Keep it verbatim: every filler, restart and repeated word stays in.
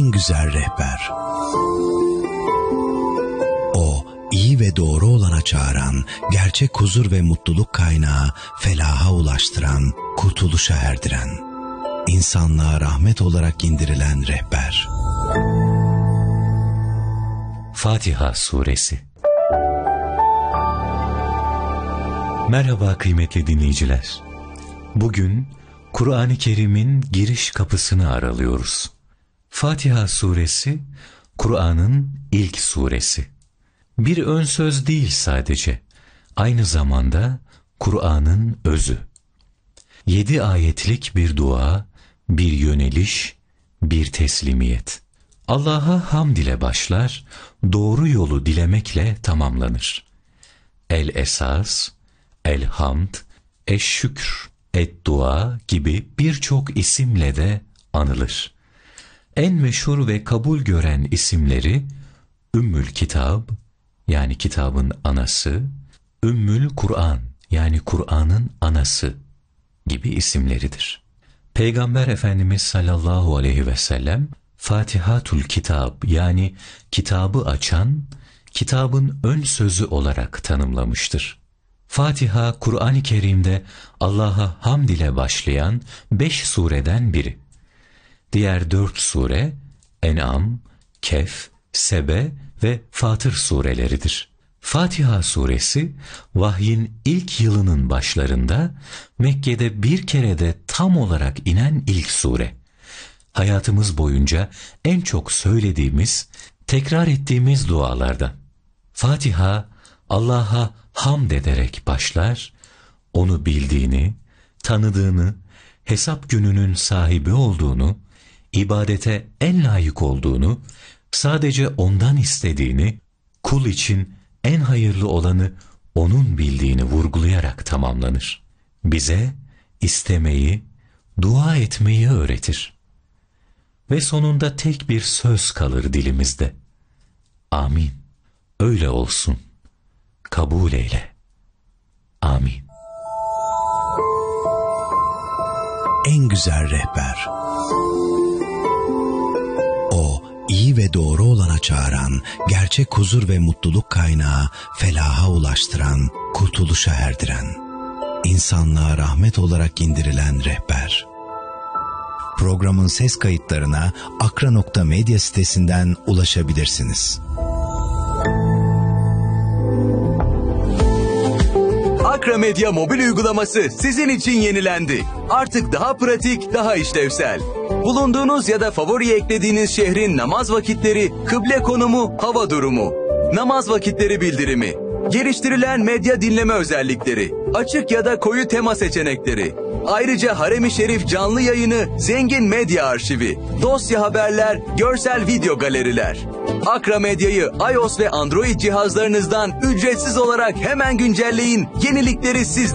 en güzel rehber. O, iyi ve doğru olana çağıran, gerçek huzur ve mutluluk kaynağı, felaha ulaştıran, kurtuluşa erdiren, insanlığa rahmet olarak indirilen rehber. Fatiha Suresi. Merhaba kıymetli dinleyiciler. Bugün Kur'an-ı Kerim'in giriş kapısını aralıyoruz. Fatiha Suresi, Kur'an'ın ilk suresi. Bir ön söz değil sadece, aynı zamanda Kur'an'ın özü. Yedi ayetlik bir dua, bir yöneliş, bir teslimiyet. Allah'a hamd ile başlar, doğru yolu dilemekle tamamlanır. El-Esas, El-Hamd, Eş-Şükr, Et-Dua gibi birçok isimle de anılır. En meşhur ve kabul gören isimleri Ümmül Kitab, yani kitabın anası, Ümmül Kur'an, yani Kur'an'ın anası gibi isimleridir. Peygamber Efendimiz sallallahu aleyhi ve sellem, Fatihatul Kitab, yani kitabı açan, kitabın ön sözü olarak tanımlamıştır. Fatiha, Kur'an-ı Kerim'de Allah'a hamd ile başlayan beş sureden biri. Diğer dört sure, En'am, Kehf, Sebe ve Fatır sureleridir. Fatiha suresi, vahyin ilk yılının başlarında, Mekke'de bir kerede tam olarak inen ilk sure. Hayatımız boyunca en çok söylediğimiz, tekrar ettiğimiz dualardan. Fatiha, Allah'a hamd ederek başlar, onu bildiğini, tanıdığını, hesap gününün sahibi olduğunu, ibadete en layık olduğunu, sadece ondan istediğini, kul için en hayırlı olanı onun bildiğini vurgulayarak tamamlanır. Bize istemeyi, dua etmeyi öğretir. Ve sonunda tek bir söz kalır dilimizde. Amin. Öyle olsun. Kabul eyle. Amin. En güzel rehber. O, iyi ve doğru olana çağıran, gerçek huzur ve mutluluk kaynağı, felaha ulaştıran, kurtuluşa erdiren, insanlığa rahmet olarak indirilen rehber. Programın ses kayıtlarına akra nokta medya sitesinden ulaşabilirsiniz. Akra Medya mobil uygulaması sizin için yenilendi. Artık daha pratik, daha işlevsel. Bulunduğunuz ya da favori eklediğiniz şehrin namaz vakitleri, kıble konumu, hava durumu, namaz vakitleri bildirimi, geliştirilen medya dinleme özellikleri, açık ya da koyu tema seçenekleri, ayrıca Harem-i Şerif canlı yayını, zengin medya arşivi, dosya haberler, görsel video galeriler. Akra Medya'yı iOS ve Android cihazlarınızdan ücretsiz olarak hemen güncelleyin, yenilikleri siz